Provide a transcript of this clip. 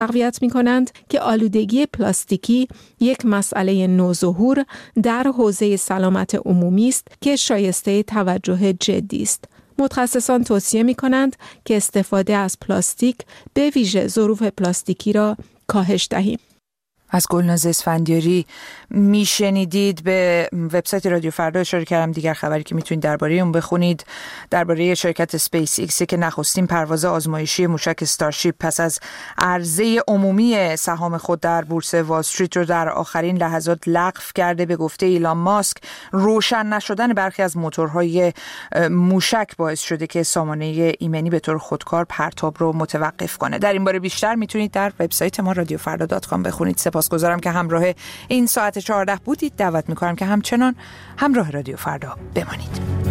تقویت می‌کنند که آلودگی پلاستیکی یک مسئله نوظهور در حوزه سلامت عمومی است که شایسته توجه جدی است. متخصصان توصیه می‌کنند که استفاده از پلاستیک به ویژه ظروف پلاستیکی را کاهش دهیم. از گلناز اسفندیاری میشنیدید. به وبسایت رادیو فردا اشاره کردم. دیگر خبری که میتونید درباره اون بخونید درباره شرکت اسپیس ایکس که نخستین پرواز آزمایشی موشک استارشیپ پس از عرضه عمومی سهام خود در بورس وال استریت رو در آخرین لحظات لغو کرده. به گفته ایلان ماسک روشن نشدن برخی از موتورهای موشک باعث شده که سامانه ایمنی به طور خودکار پرتاب رو متوقف کنه. در این باره بیشتر میتونید در وبسایت ما radiofarda.com بخونید. سپاسگزارم که همراه این ساعت 14 بودید. دعوت میکنم که همچنان همراه رادیو فردا بمانید.